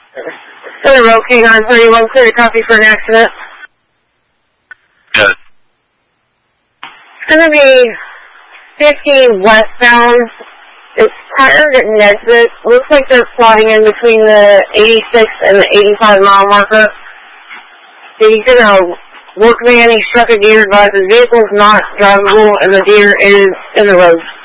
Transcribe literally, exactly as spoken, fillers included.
Center Road, K nine thirty-one, clear to copy for an accident. Good. It's going to be fifty westbound. It's prior to exit. Looks like they're plotting in between the eighty-six and the eighty-five mile marker. He's going to work van. He struck a deer, but the vehicle's not drivable and the deer is in the road.